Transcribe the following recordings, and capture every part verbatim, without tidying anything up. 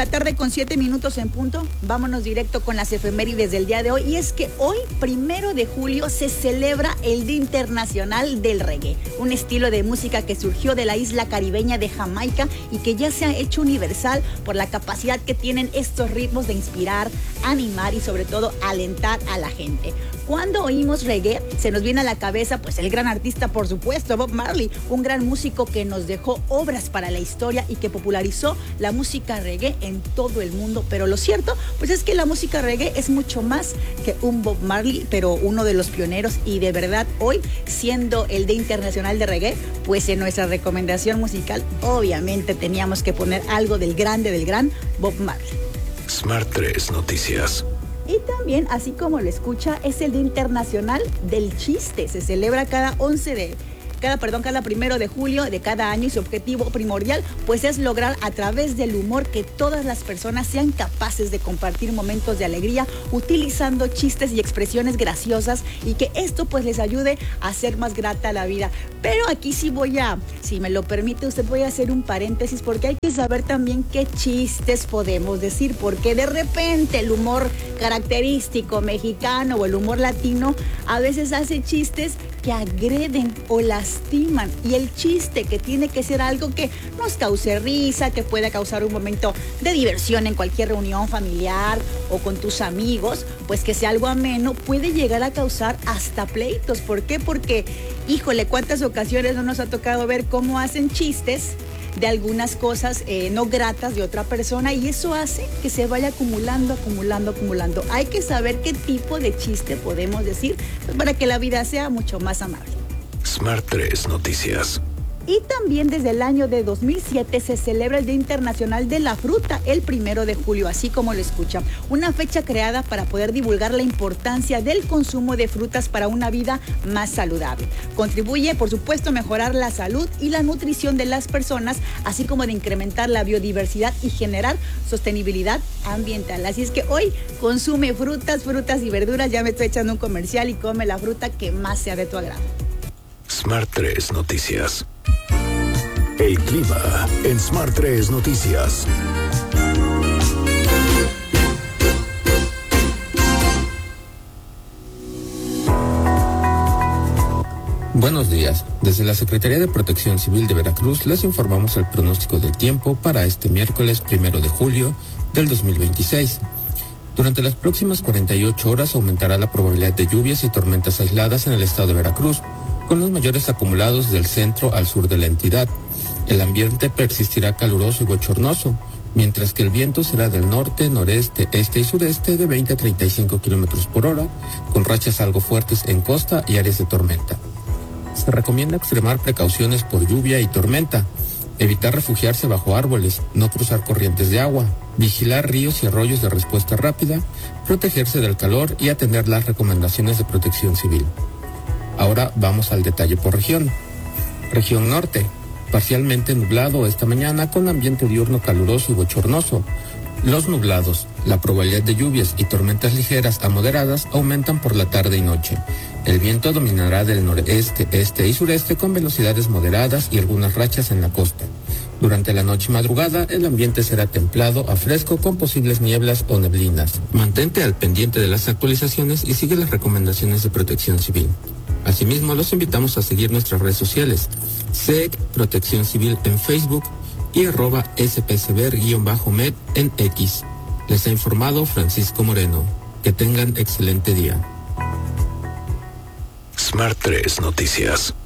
la tarde con siete minutos en punto. Vámonos directo con las efemérides del día de hoy. Y es que hoy, primero de julio, se celebra el Día Internacional del Reggae, un estilo de música que surgió de la isla caribeña de Jamaica y que ya se ha hecho universal por la capacidad que tienen estos ritmos de inspirar, animar y sobre todo alentar a la gente. Cuando oímos reggae, se nos viene a la cabeza pues el gran artista, por supuesto, Bob Marley, un gran músico que nos dejó obras para la historia y que popularizó la música reggae en todo el mundo. Pero lo cierto pues es que la música reggae es mucho más que un Bob Marley, pero uno de los pioneros, y de verdad hoy, siendo el Día Internacional de Reggae, pues en nuestra recomendación musical obviamente teníamos que poner algo del grande, del gran Bob Marley. Smart tres Noticias. Y también, así como lo escucha, es el Día Internacional del Chiste. Se celebra cada once de... Cada, perdón, cada primero de julio de cada año, y su objetivo primordial pues es lograr a través del humor que todas las personas sean capaces de compartir momentos de alegría utilizando chistes y expresiones graciosas, y que esto pues les ayude a hacer más grata la vida. Pero aquí sí voy a, si me lo permite usted, voy a hacer un paréntesis, porque hay que saber también qué chistes podemos decir, porque de repente el humor característico mexicano o el humor latino a veces hace chistes que agreden o lastiman, y el chiste, que tiene que ser algo que nos cause risa, que pueda causar un momento de diversión en cualquier reunión familiar o con tus amigos, pues que sea algo ameno, puede llegar a causar hasta pleitos. ¿Por qué? Porque, híjole, cuántas ocasiones no nos ha tocado ver cómo hacen chistes de algunas cosas eh, no gratas de otra persona, y eso hace que se vaya acumulando, acumulando, acumulando. Hay que saber qué tipo de chiste podemos decir pues, para que la vida sea mucho más amable. Smart tres Noticias. Y también desde el año de dos mil siete se celebra el Día Internacional de la Fruta, el primero de julio, así como lo escuchan. Una fecha creada para poder divulgar la importancia del consumo de frutas para una vida más saludable. Contribuye, por supuesto, a mejorar la salud y la nutrición de las personas, así como de incrementar la biodiversidad y generar sostenibilidad ambiental. Así es que hoy consume frutas, frutas y verduras. Ya me estoy echando un comercial, y come la fruta que más sea de tu agrado. Smart tres Noticias. El clima en Smart tres Noticias. Buenos días. Desde la Secretaría de Protección Civil de Veracruz les informamos el pronóstico del tiempo para este miércoles primero de julio del dos mil veintiséis. Durante las próximas cuarenta y ocho horas aumentará la probabilidad de lluvias y tormentas aisladas en el estado de Veracruz, con los mayores acumulados del centro al sur de la entidad. El ambiente persistirá caluroso y bochornoso, mientras que el viento será del norte, noreste, este y sureste de veinte a treinta y cinco kilómetros por hora, con rachas algo fuertes en costa y áreas de tormenta. Se recomienda extremar precauciones por lluvia y tormenta, evitar refugiarse bajo árboles, no cruzar corrientes de agua, vigilar ríos y arroyos de respuesta rápida, protegerse del calor y atender las recomendaciones de protección civil. Ahora vamos al detalle por región. Región norte, parcialmente nublado esta mañana con ambiente diurno caluroso y bochornoso. Los nublados, la probabilidad de lluvias y tormentas ligeras a moderadas aumentan por la tarde y noche. El viento dominará del noreste, este y sureste con velocidades moderadas y algunas rachas en la costa. Durante la noche y madrugada, el ambiente será templado a fresco con posibles nieblas o neblinas. Mantente al pendiente de las actualizaciones y sigue las recomendaciones de protección civil. Asimismo, los invitamos a seguir nuestras redes sociales, S E C Protección Civil en Facebook y arroba S P C B R-med en X. Les ha informado Francisco Moreno. Que tengan excelente día. Smart tres Noticias.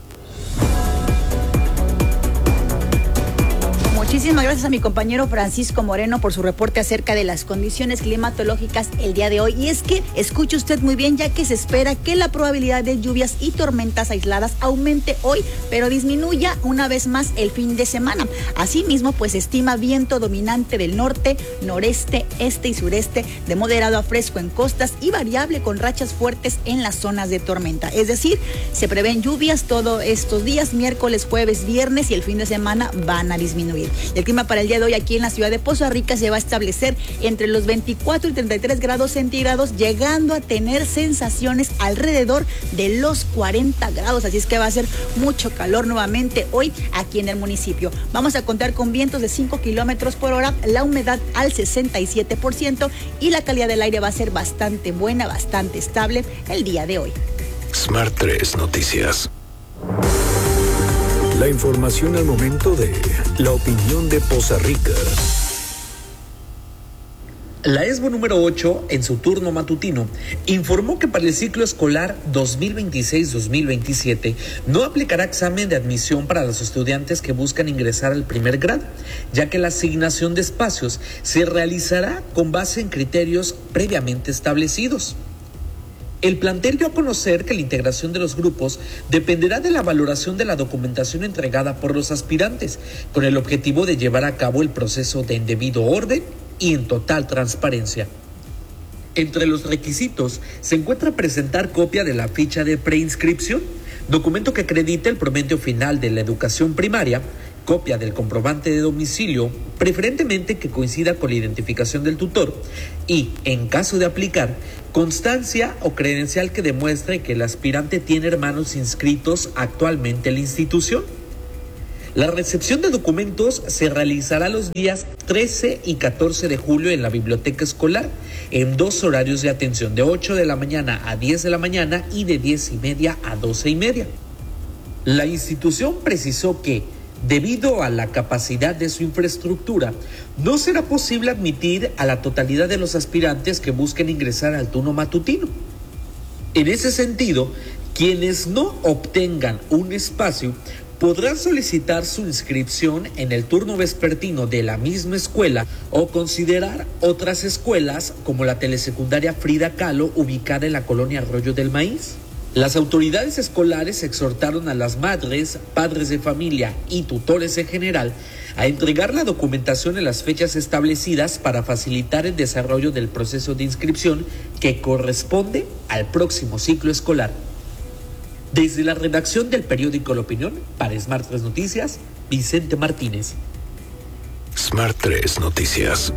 Muchísimas gracias a mi compañero Francisco Moreno por su reporte acerca de las condiciones climatológicas el día de hoy. Y es que, escuche usted muy bien, ya que se espera que la probabilidad de lluvias y tormentas aisladas aumente hoy, pero disminuya una vez más el fin de semana. Asimismo, pues estima viento dominante del norte, noreste, este y sureste, de moderado a fresco en costas y variable con rachas fuertes en las zonas de tormenta. Es decir, se prevén lluvias todos estos días, miércoles, jueves, viernes, y el fin de semana van a disminuir. El clima para el día de hoy aquí en la ciudad de Poza Rica se va a establecer entre los veinticuatro y treinta y tres grados centígrados, llegando a tener sensaciones alrededor de los cuarenta grados, así es que va a ser mucho calor nuevamente hoy aquí en el municipio. Vamos a contar con vientos de cinco kilómetros por hora, la humedad al sesenta y siete por ciento y la calidad del aire va a ser bastante buena, bastante estable el día de hoy. Smart tres Noticias. La información al momento de la opinión de Poza Rica. La ESBO número ocho, en su turno matutino, informó que para el ciclo escolar dos mil veintiséis dos mil veintisiete no aplicará examen de admisión para los estudiantes que buscan ingresar al primer grado, ya que la asignación de espacios se realizará con base en criterios previamente establecidos. El plantel dio a conocer que la integración de los grupos dependerá de la valoración de la documentación entregada por los aspirantes, con el objetivo de llevar a cabo el proceso de en debido orden y en total transparencia. Entre los requisitos se encuentra presentar copia de la ficha de preinscripción, documento que acredite el promedio final de la educación primaria, copia del comprobante de domicilio, preferentemente que coincida con la identificación del tutor, y, en caso de aplicar, constancia o credencial que demuestre que el aspirante tiene hermanos inscritos actualmente en la institución. La recepción de documentos se realizará los días trece y catorce de julio en la biblioteca escolar, en dos horarios de atención, de ocho de la mañana a diez de la mañana y de diez y media a doce y media. La institución precisó que, debido a la capacidad de su infraestructura, no será posible admitir a la totalidad de los aspirantes que busquen ingresar al turno matutino. En ese sentido, quienes no obtengan un espacio podrán solicitar su inscripción en el turno vespertino de la misma escuela o considerar otras escuelas como la telesecundaria Frida Kahlo, ubicada en la colonia Arroyo del Maíz. Las autoridades escolares exhortaron a las madres, padres de familia y tutores en general a entregar la documentación en las fechas establecidas para facilitar el desarrollo del proceso de inscripción que corresponde al próximo ciclo escolar. Desde la redacción del periódico La Opinión, para Smart tres Noticias, Vicente Martínez. Smart tres Noticias.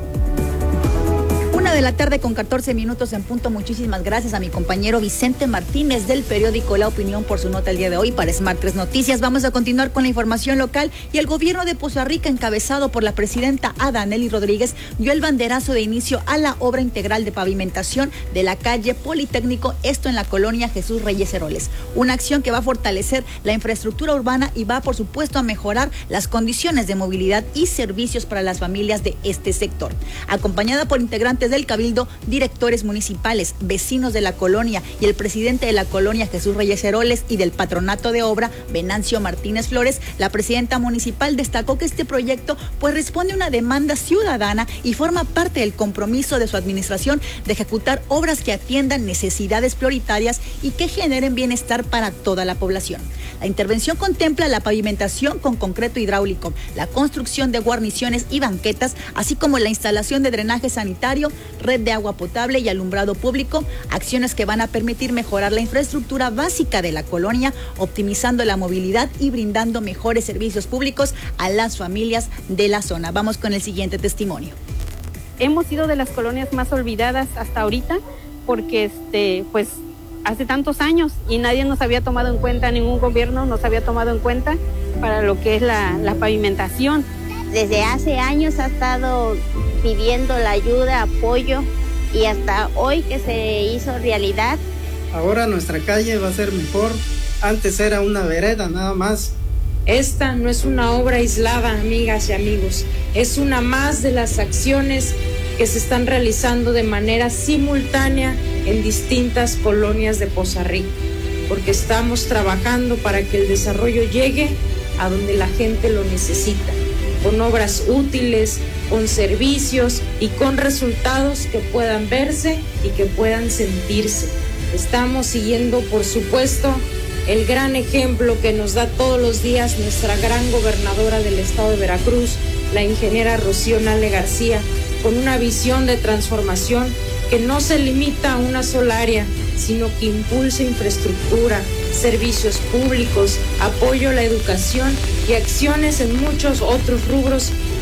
Una de la tarde con catorce minutos en punto. Muchísimas gracias a mi compañero Vicente Martínez del periódico La Opinión por su nota el día de hoy para Smart tres Noticias. Vamos a continuar con la información local y el gobierno de Poza Rica, encabezado por la presidenta Ada Nelly Rodríguez, dio el banderazo de inicio a la obra integral de pavimentación de la calle Politécnico, esto en la colonia Jesús Reyes Heroles. Una acción que va a fortalecer la infraestructura urbana y va, por supuesto, a mejorar las condiciones de movilidad y servicios para las familias de este sector. Acompañada por integrantes del Cabildo, directores municipales, vecinos de la colonia y el presidente de la colonia Jesús Reyes Heroles y del patronato de obra Venancio Martínez Flores, la presidenta municipal destacó que este proyecto pues responde a una demanda ciudadana y forma parte del compromiso de su administración de ejecutar obras que atiendan necesidades prioritarias y que generen bienestar para toda la población. La intervención contempla la pavimentación con concreto hidráulico, la construcción de guarniciones y banquetas, así como la instalación de drenaje sanitario, red de agua potable y alumbrado público, acciones que van a permitir mejorar la infraestructura básica de la colonia, optimizando la movilidad y brindando mejores servicios públicos a las familias de la zona. Vamos con el siguiente testimonio. Hemos sido de las colonias más olvidadas hasta ahorita porque este pues hace tantos años y nadie nos había tomado en cuenta, ningún gobierno nos había tomado en cuenta para lo que es la, la pavimentación. Desde hace años ha estado pidiendo la ayuda, apoyo y hasta hoy que se hizo realidad. Ahora nuestra calle va a ser mejor, antes era una vereda nada más. Esta no es una obra aislada, amigas y amigos, es una más de las acciones que se están realizando de manera simultánea en distintas colonias de Poza Rica, porque estamos trabajando para que el desarrollo llegue a donde la gente lo necesita, con obras útiles, con servicios y con resultados que puedan verse y que puedan sentirse. Estamos siguiendo, por supuesto, el gran ejemplo que nos da todos los días nuestra gran gobernadora del estado de Veracruz, la ingeniera Rocío Nale García, con una visión de transformación que no se limita a una sola área, sino que impulsa infraestructura, servicios públicos, apoyo a la educación y acciones en muchos otros rubros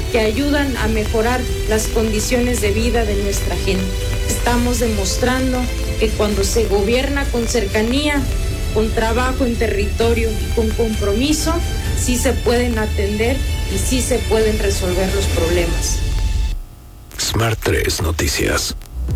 que ayudan a mejorar las condiciones de vida de nuestra gente. Estamos demostrando que cuando se gobierna con cercanía, con trabajo en territorio y con compromiso, sí se pueden atender y sí se pueden resolver los problemas. Smart tres Noticias.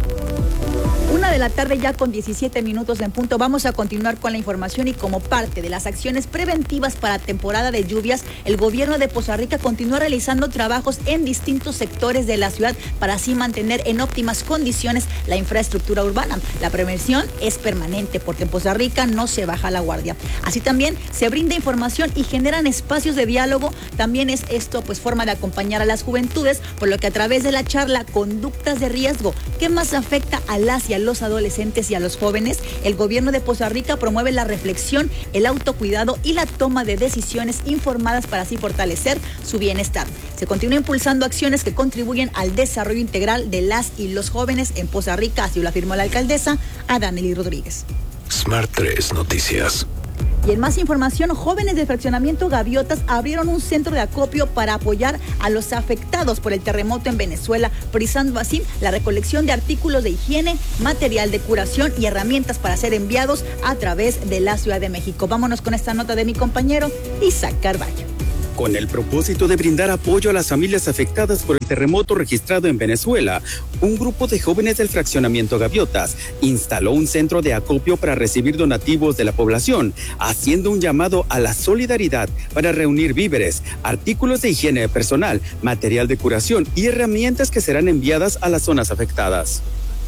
Una de la tarde ya con diecisiete minutos en punto. Vamos a continuar con la información y como parte de las acciones preventivas para temporada de lluvias, el gobierno de Poza Rica continúa realizando trabajos en distintos sectores de la ciudad para así mantener en óptimas condiciones la infraestructura urbana. La prevención es permanente porque en Poza Rica no se baja la guardia. Así también se brinda información y generan espacios de diálogo. También es esto pues forma de acompañar a las juventudes, por lo que a través de la charla Conductas de Riesgo, ¿qué más afecta a las y a los adolescentes y a los jóvenes? El gobierno de Poza Rica promueve la reflexión, el autocuidado y la toma de decisiones informadas para así fortalecer su bienestar. Se continúa impulsando acciones que contribuyen al desarrollo integral de las y los jóvenes en Poza Rica, así lo afirmó la alcaldesa Adanely Rodríguez. Smart tres Noticias. Y en más información, jóvenes del fraccionamiento Gaviotas abrieron un centro de acopio para apoyar a los afectados por el terremoto en Venezuela, priorizando así la recolección de artículos de higiene, material de curación y herramientas para ser enviados a través de la Ciudad de México. Vámonos con esta nota de mi compañero Isaac Carballo. Con el propósito de brindar apoyo a las familias afectadas por el terremoto registrado en Venezuela, un grupo de jóvenes del fraccionamiento Gaviotas instaló un centro de acopio para recibir donativos de la población, haciendo un llamado a la solidaridad para reunir víveres, artículos de higiene personal, material de curación y herramientas que serán enviadas a las zonas afectadas.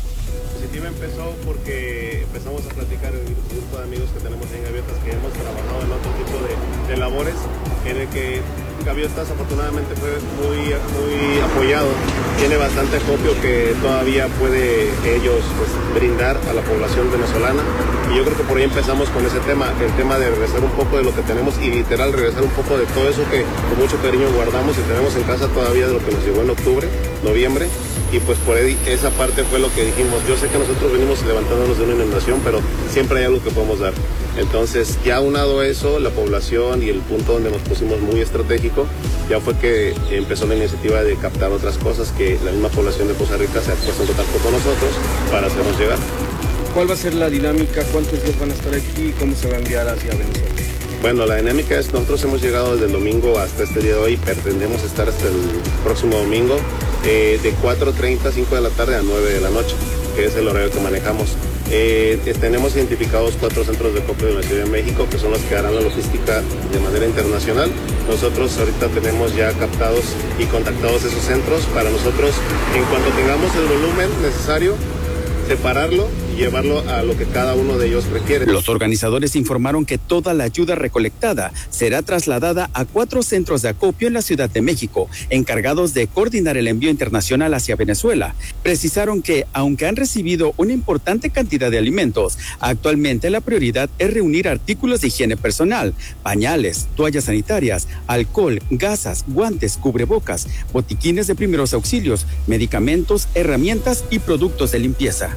La iniciativa empezó porque empezamos a platicar en el grupo de amigos que tenemos en Gaviotas, que hemos trabajado en otro tipo de, de labores, en el que Gaviotas afortunadamente fue muy, muy apoyado, tiene bastante acopio que todavía puede ellos pues, brindar a la población venezolana, y yo creo que por ahí empezamos con ese tema, el tema de regresar un poco de lo que tenemos y literal regresar un poco de todo eso que con mucho cariño guardamos y tenemos en casa todavía de lo que nos llegó en octubre, noviembre, y pues por ahí esa parte fue lo que dijimos. Yo sé que nosotros venimos levantándonos de una inundación, pero siempre hay algo que podemos dar. Entonces, ya unado eso, la población y el punto donde nos pusimos muy estratégico, ya fue que empezó la iniciativa de captar otras cosas que la misma población de Poza Rica se ha puesto en contacto con nosotros para hacernos llegar. ¿Cuál va a ser la dinámica? ¿Cuántos días van a estar aquí? ¿Cómo se va a enviar hacia Venezuela? Bueno, la dinámica es, nosotros hemos llegado desde el domingo hasta este día de hoy, pretendemos estar hasta el próximo domingo, eh, de cuatro treinta, cinco de la tarde a nueve de la noche, que es el horario que manejamos. Eh, tenemos identificados cuatro centros de acopio de la Ciudad de México, que son los que harán la logística de manera internacional. Nosotros ahorita tenemos ya captados y contactados esos centros para nosotros, en cuanto tengamos el volumen necesario, separarlo y llevarlo a lo que cada uno de ellos requiere. Los organizadores informaron que toda la ayuda recolectada será trasladada a cuatro centros de acopio en la Ciudad de México, encargados de coordinar el envío internacional hacia Venezuela. Precisaron que, aunque han recibido una importante cantidad de alimentos, actualmente la prioridad es reunir artículos de higiene personal, pañales, toallas sanitarias, alcohol, gasas, guantes, cubrebocas, botiquines de primeros auxilios, medicamentos, herramientas y productos de limpieza.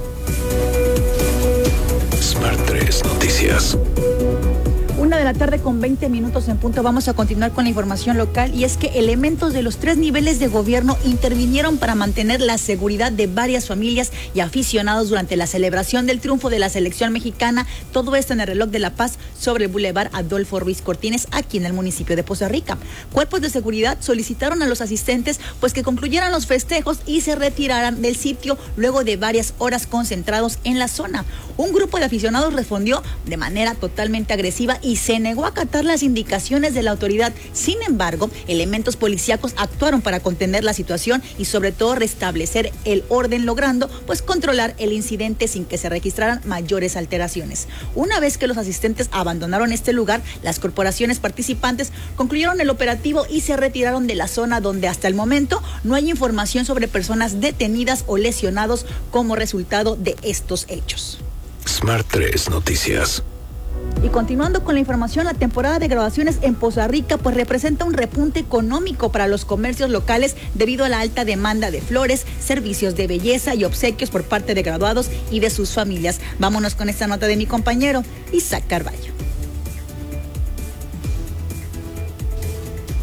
Smart tres Noticias. Una de la tarde con veinte minutos en punto. Vamos a continuar con la información local, y es que elementos de los tres niveles de gobierno intervinieron para mantener la seguridad de varias familias y aficionados durante la celebración del triunfo de la selección mexicana. Todo esto en el Reloj de la Paz sobre el Boulevard Adolfo Ruiz Cortines, aquí en el municipio de Poza Rica. Cuerpos de seguridad solicitaron a los asistentes pues que concluyeran los festejos y se retiraran del sitio luego de varias horas concentrados en la zona. Un grupo de aficionados respondió de manera totalmente agresiva y se negó a acatar las indicaciones de la autoridad. Sin embargo, elementos policíacos actuaron para contener la situación y sobre todo restablecer el orden, logrando pues controlar el incidente sin que se registraran mayores alteraciones. Una vez que los asistentes abandonaron este lugar, las corporaciones participantes concluyeron el operativo y se retiraron de la zona, donde hasta el momento no hay información sobre personas detenidas o lesionados como resultado de estos hechos. Smart tres Noticias. Y continuando con la información, la temporada de graduaciones en Poza Rica pues representa un repunte económico para los comercios locales debido a la alta demanda de flores, servicios de belleza y obsequios por parte de graduados y de sus familias. Vámonos con esta nota de mi compañero Isaac Carballo.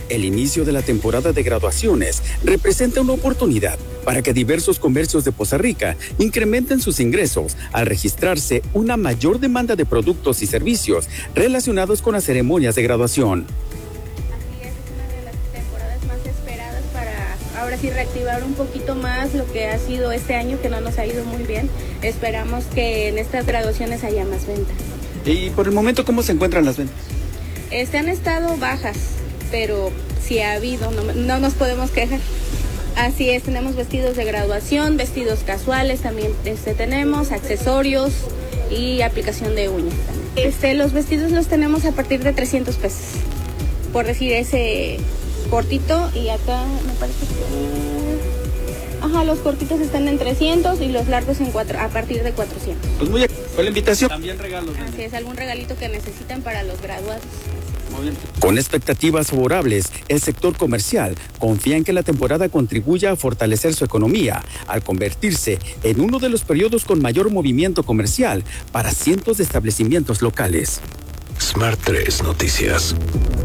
El inicio de la temporada de graduaciones representa una oportunidad para que diversos comercios de Poza Rica incrementen sus ingresos al registrarse una mayor demanda de productos y servicios relacionados con las ceremonias de graduación. Así es, es una de las temporadas más esperadas para ahora sí reactivar un poquito más lo que ha sido este año, que no nos ha ido muy bien. Esperamos que en estas graduaciones haya más venta. Y por el momento, ¿cómo se encuentran las ventas? Este, han estado bajas, pero sí ha habido, no, no nos podemos quejar. Así es, tenemos vestidos de graduación, vestidos casuales también este, tenemos, accesorios y aplicación de uñas también. Este, los vestidos los tenemos a partir de trescientos pesos, por decir ese cortito, y acá me parece que... Ajá, los cortitos están en trescientos y los largos en cuatro, a partir de cuatrocientos. Pues muy bien, fue la invitación. También regalos. Así es, algún regalito que necesitan para los graduados. Con expectativas favorables, el sector comercial confía en que la temporada contribuya a fortalecer su economía al convertirse en uno de los periodos con mayor movimiento comercial para cientos de establecimientos locales. Smart tres Noticias.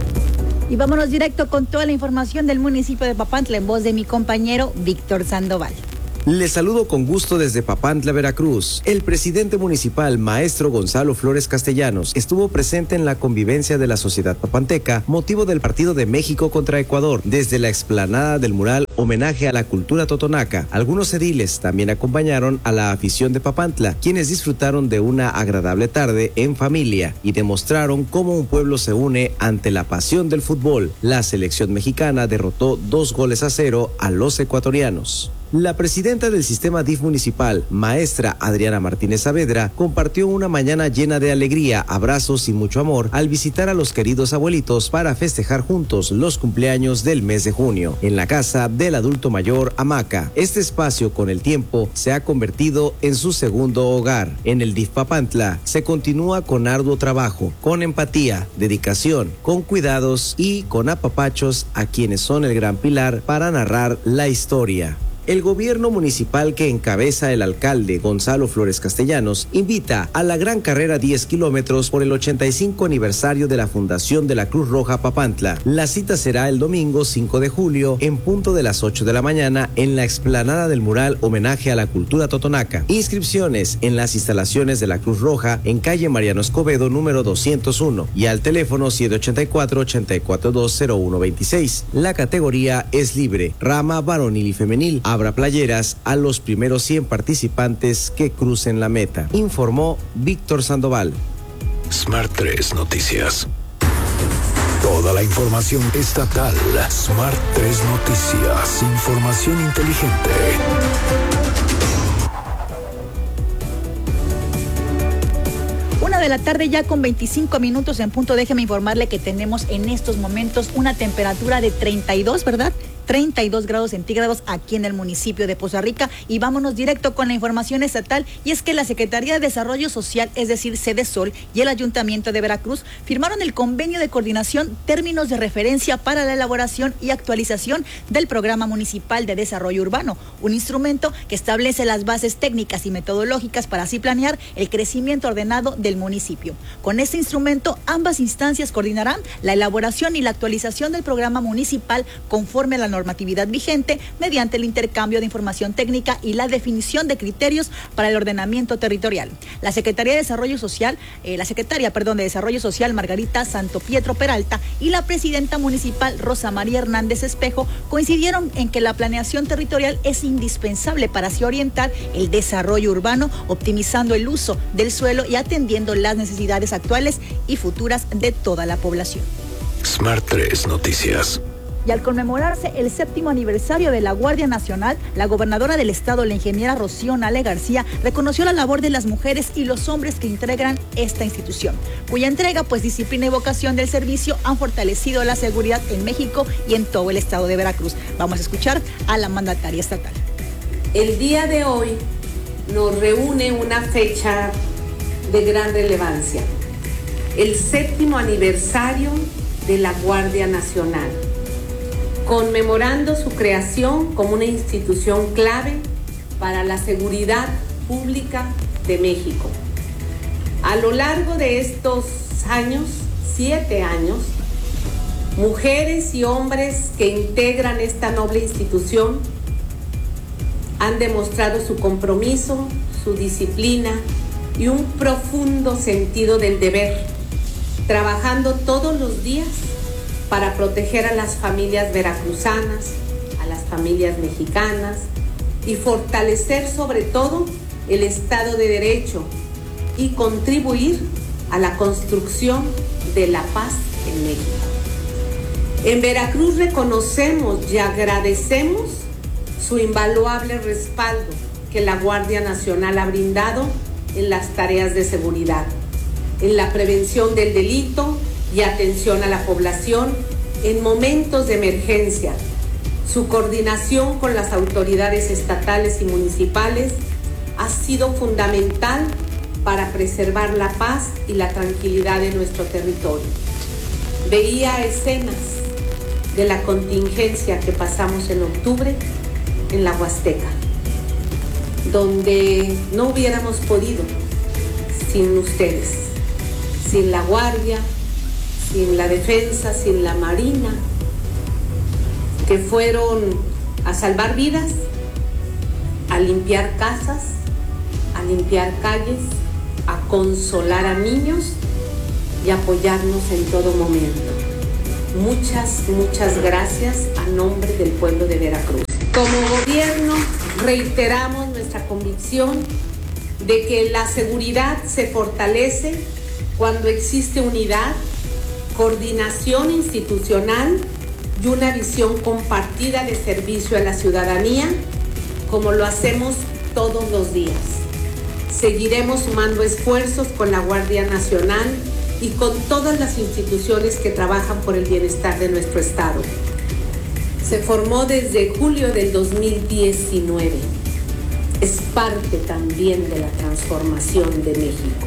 Y vámonos directo con toda la información del municipio de Papantla en voz de mi compañero Víctor Sandoval. Les saludo con gusto desde Papantla, Veracruz. El presidente municipal, maestro Gonzalo Flores Castellanos, estuvo presente en la convivencia de la sociedad papanteca, motivo del partido de México contra Ecuador, desde la explanada del mural Homenaje a la Cultura Totonaca. Algunos ediles también acompañaron a la afición de Papantla, quienes disfrutaron de una agradable tarde en familia y demostraron cómo un pueblo se une ante la pasión del fútbol. La selección mexicana derrotó dos goles a cero a los ecuatorianos. La presidenta del sistema D I F municipal, maestra Adriana Martínez Saavedra, compartió una mañana llena de alegría, abrazos y mucho amor al visitar a los queridos abuelitos para festejar juntos los cumpleaños del mes de junio, en la casa del adulto mayor Hamaca. Este espacio, con el tiempo, se ha convertido en su segundo hogar. En el D I F Papantla se continúa con arduo trabajo, con empatía, dedicación, con cuidados y con apapachos a quienes son el gran pilar para narrar la historia. El gobierno municipal que encabeza el alcalde Gonzalo Flores Castellanos invita a la gran carrera diez kilómetros por el ochenta y cinco aniversario de la Fundación de la Cruz Roja Papantla. La cita será el domingo cinco de julio en punto de las ocho de la mañana en la explanada del mural Homenaje a la Cultura Totonaca. Inscripciones en las instalaciones de la Cruz Roja en calle Mariano Escobedo número doscientos uno y al teléfono siete ocho cuatro, ocho cuatro dos, cero uno dos seis. La categoría es libre, rama varonil y femenil. Habrá playeras a los primeros cien participantes que crucen la meta, informó Víctor Sandoval. Smart tres Noticias. Toda la información estatal. Smart tres Noticias. Información inteligente. Una de la tarde ya con veinticinco minutos en punto. Déjeme informarle que tenemos en estos momentos una temperatura de treinta y dos, ¿verdad? treinta y dos grados centígrados aquí en el municipio de Poza Rica. Y vámonos directo con la información estatal, y es que la Secretaría de Desarrollo Social, es decir, Sedesol, y el Ayuntamiento de Veracruz firmaron el convenio de coordinación, términos de referencia para la elaboración y actualización del Programa Municipal de Desarrollo Urbano, un instrumento que establece las bases técnicas y metodológicas para así planear el crecimiento ordenado del municipio. Con este instrumento, ambas instancias coordinarán la elaboración y la actualización del programa municipal conforme a la normatividad vigente, mediante el intercambio de información técnica y la definición de criterios para el ordenamiento territorial. La Secretaría de Desarrollo Social, eh, la secretaria, perdón, de Desarrollo Social, Margarita Santo Pietro Peralta, y la presidenta municipal, Rosa María Hernández Espejo, coincidieron en que la planeación territorial es indispensable para así orientar el desarrollo urbano, optimizando el uso del suelo y atendiendo las necesidades actuales y futuras de toda la población. Smart tres Noticias. Y al conmemorarse el séptimo aniversario de la Guardia Nacional, la gobernadora del estado, la ingeniera Rocío Nale García, reconoció la labor de las mujeres y los hombres que integran esta institución, cuya entrega, pues disciplina y vocación del servicio han fortalecido la seguridad en México y en todo el estado de Veracruz. Vamos a escuchar a la mandataria estatal. El día de hoy nos reúne una fecha de gran relevancia, el séptimo aniversario de la Guardia Nacional, conmemorando su creación como una institución clave para la seguridad pública de México. A lo largo de estos años, siete años, Mujeres y hombres que integran esta noble institución han demostrado su compromiso, su disciplina y un profundo sentido del deber, trabajando todos los días para proteger a las familias veracruzanas, a las familias mexicanas y fortalecer sobre todo el Estado de Derecho y contribuir a la construcción de la paz en México. En Veracruz reconocemos y agradecemos su invaluable respaldo que la Guardia Nacional ha brindado en las tareas de seguridad, en la prevención del delito y atención a la población en momentos de emergencia. Su coordinación con las autoridades estatales y municipales ha sido fundamental para preservar la paz y la tranquilidad de nuestro territorio. Veía escenas de la contingencia que pasamos en octubre en la Huasteca, donde no hubiéramos podido sin ustedes, sin la Guardia, sin la Defensa, sin la Marina, que fueron a salvar vidas, a limpiar casas, a limpiar calles, a consolar a niños y apoyarnos en todo momento. Muchas, muchas gracias a nombre del pueblo de Veracruz. Como gobierno reiteramos nuestra convicción de que la seguridad se fortalece cuando existe unidad, coordinación institucional y una visión compartida de servicio a la ciudadanía, como lo hacemos todos los días. Seguiremos sumando esfuerzos con la Guardia Nacional y con todas las instituciones que trabajan por el bienestar de nuestro Estado. Se formó desde julio del dos mil diecinueve. Es parte también de la transformación de México.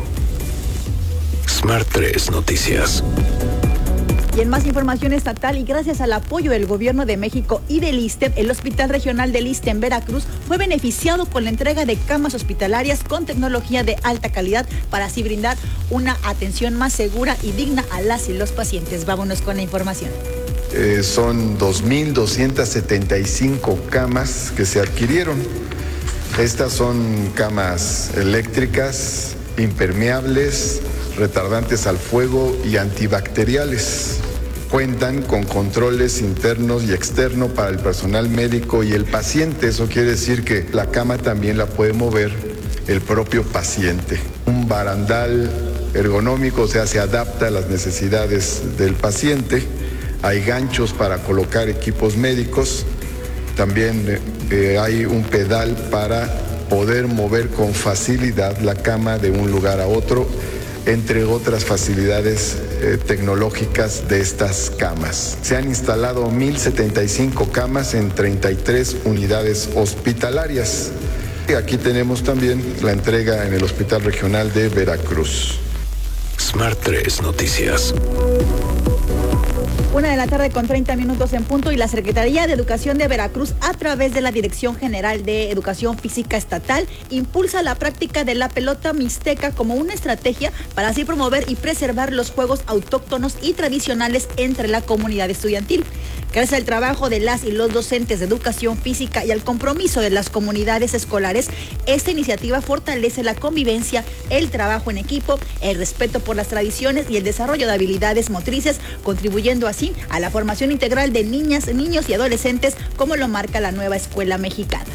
Smart tres Noticias. Y en más información estatal, y gracias al apoyo del Gobierno de México y del ISSSTE, el Hospital Regional del ISSSTE en Veracruz fue beneficiado con la entrega de camas hospitalarias con tecnología de alta calidad para así brindar una atención más segura y digna a las y los pacientes. Vámonos con la información. Eh, son dos mil doscientas setenta y cinco camas que se adquirieron. Estas son camas eléctricas, impermeables, retardantes al fuego y antibacteriales. Cuentan con controles internos y externos para el personal médico y el paciente. Eso quiere decir que la cama también la puede mover el propio paciente. Un barandal ergonómico, o sea, se adapta a las necesidades del paciente. Hay ganchos para colocar equipos médicos. También eh, hay un pedal para poder mover con facilidad la cama de un lugar a otro, entre otras facilidades eh, tecnológicas de estas camas. Se han instalado mil setenta y cinco camas en treinta y tres unidades hospitalarias. Y aquí tenemos también la entrega en el Hospital Regional de Veracruz. Smart tres Noticias. Una de la tarde con treinta minutos en punto, y la Secretaría de Educación de Veracruz, a través de la Dirección General de Educación Física Estatal, impulsa la práctica de la pelota mixteca como una estrategia para así promover y preservar los juegos autóctonos y tradicionales entre la comunidad estudiantil. Gracias al trabajo de las y los docentes de educación física y al compromiso de las comunidades escolares, esta iniciativa fortalece la convivencia, el trabajo en equipo, el respeto por las tradiciones y el desarrollo de habilidades motrices, contribuyendo así a la formación integral de niñas, niños y adolescentes, como lo marca la nueva escuela mexicana.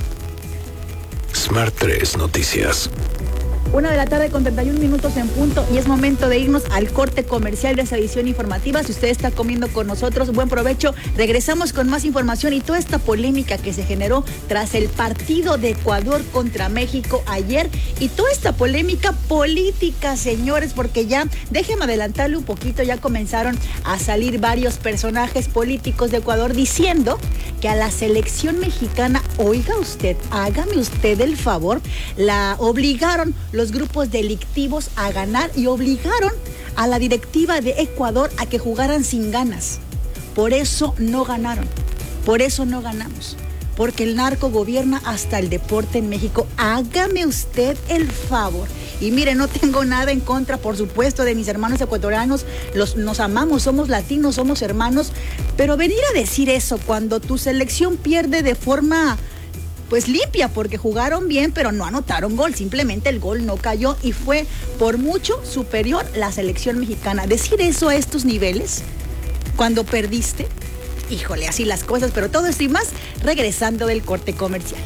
Smart tres Noticias. Una de la tarde con treinta y un minutos en punto, y es momento de irnos al corte comercial de esta edición informativa. Si usted está comiendo con nosotros, buen provecho. Regresamos con más información y toda esta polémica que se generó tras el partido de Ecuador contra México ayer, y toda esta polémica política, señores, porque ya, déjeme adelantarle un poquito, ya comenzaron a salir varios personajes políticos de Ecuador diciendo que a la selección mexicana, oiga usted, hágame usted el favor, la obligaron los grupos delictivos a ganar y obligaron a la directiva de Ecuador a que jugaran sin ganas. Por eso no ganaron, por eso no ganamos. porque el narco gobierna hasta el deporte en México. Hágame usted el favor. Y mire, no tengo nada en contra, por supuesto, de mis hermanos ecuatorianos. Los, nos amamos, somos latinos, somos hermanos. Pero venir a decir eso cuando tu selección pierde de forma, pues limpia, porque jugaron bien, pero no anotaron gol. Simplemente el gol no cayó y fue por mucho superior la selección mexicana. Decir eso a estos niveles, cuando perdiste, híjole, así las cosas. Pero todo esto y más, regresando del corte comercial.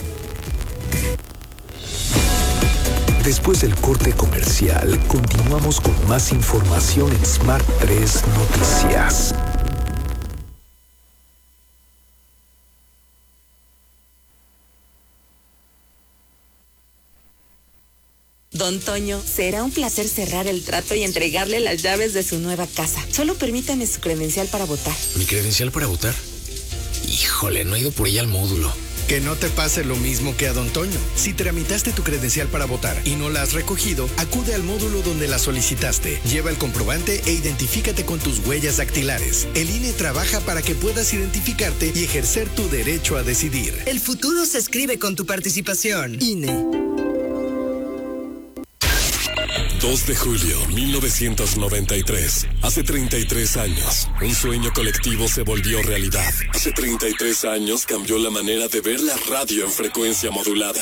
Después del corte comercial, continuamos con más información en Smart tres Noticias. Don Toño, será un placer cerrar el trato y entregarle las llaves de su nueva casa. Solo permítame su credencial para votar. ¿Mi credencial para votar? Híjole, no he ido por ella al módulo. Que no te pase lo mismo que a Don Toño. Si tramitaste tu credencial para votar y no la has recogido, acude al módulo donde la solicitaste. Lleva el comprobante e identifícate con tus huellas dactilares. El I N E trabaja para que puedas identificarte y ejercer tu derecho a decidir. El futuro se escribe con tu participación. I N E. dos de julio de mil novecientos noventa y tres. Hace treinta y tres años, un sueño colectivo se volvió realidad. Hace treinta y tres años cambió la manera de ver la radio en frecuencia modulada.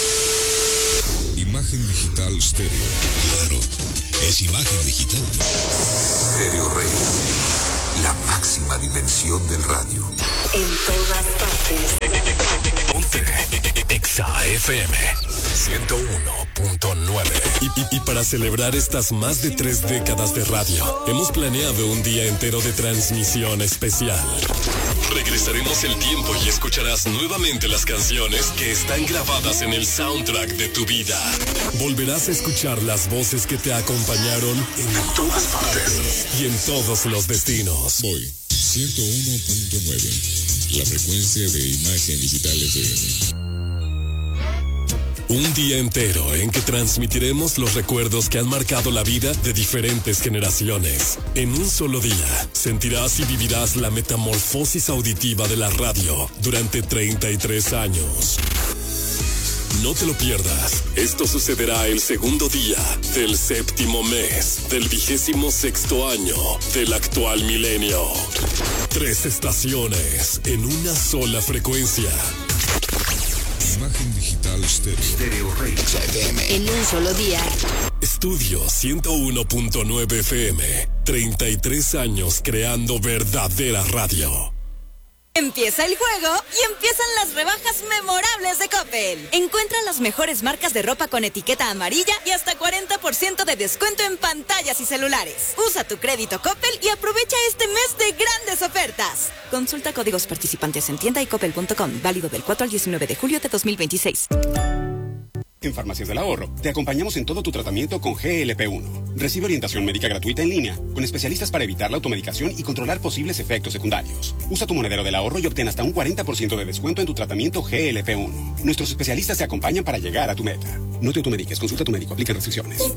Imagen digital estéreo. Claro, es imagen digital. Stereo Rey, la máxima dimensión del radio. En todas partes. Ponte Exa F M ciento uno punto nueve. Y, y, y para celebrar estas más de tres décadas de radio, hemos planeado un día entero de transmisión especial. Regresaremos el tiempo y escucharás nuevamente las canciones que están grabadas en el soundtrack de tu vida. Volverás a escuchar las voces que te acompañaron en todas partes y en todos los destinos. Voy, ciento uno punto nueve, la frecuencia de imagen digital F M. Un día entero en que transmitiremos los recuerdos que han marcado la vida de diferentes generaciones. En un solo día, sentirás y vivirás la metamorfosis auditiva de la radio durante treinta y tres años. No te lo pierdas. Esto sucederá el segundo día del séptimo mes del vigésimo sexto año del actual milenio. Tres estaciones en una sola frecuencia. Imagen digital estéreo. Stereo Rey F M. En un solo día. Estudio ciento uno punto nueve F M. treinta y tres años creando verdadera radio. Empieza el juego y empiezan las rebajas memorables de Coppel. Encuentra las mejores marcas de ropa con etiqueta amarilla y hasta cuarenta por ciento de descuento en pantallas y celulares. Usa tu crédito Coppel y aprovecha este mes de grandes ofertas. Consulta códigos participantes en tienda y coppel punto com. Válido del cuatro al diecinueve de julio de dos mil veintiséis. En Farmacias del Ahorro, te acompañamos en todo tu tratamiento con G L P uno. Recibe orientación médica gratuita en línea, con especialistas para evitar la automedicación y controlar posibles efectos secundarios. Usa tu monedero del ahorro y obtén hasta un cuarenta por ciento de descuento en tu tratamiento G L P uno. Nuestros especialistas te acompañan para llegar a tu meta. No te automediques, consulta a tu médico, aplica restricciones.